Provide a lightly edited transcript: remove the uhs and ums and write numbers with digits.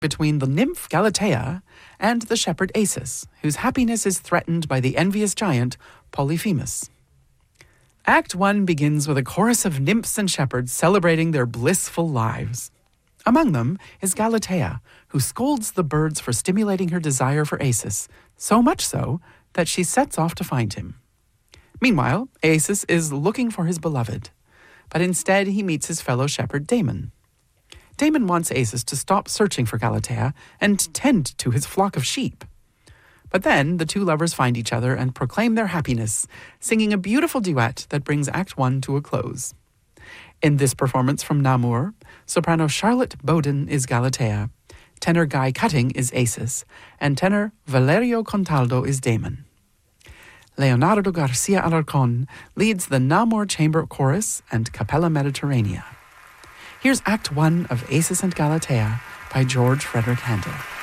between the nymph Galatea and the shepherd Acis, whose happiness is threatened by the envious giant Polyphemus. Act 1 begins with a chorus of nymphs and shepherds celebrating their blissful lives. Among them is Galatea, who scolds the birds for stimulating her desire for Acis, so much so that she sets off to find him. Meanwhile, Acis is looking for his beloved, but instead he meets his fellow shepherd Damon. Damon wants Acis to stop searching for Galatea and tend to his flock of sheep. But then the two lovers find each other and proclaim their happiness, singing a beautiful duet that brings Act 1 to a close. In this performance from Namur, soprano Charlotte Bowden is Galatea, tenor Guy Cutting is Acis, and tenor Valerio Contaldo is Damon. Leonardo Garcia Alarcón leads the Namur Chamber Chorus and Capella Mediterranea. Here's Act 1 of Acis and Galatea by George Frederick Handel.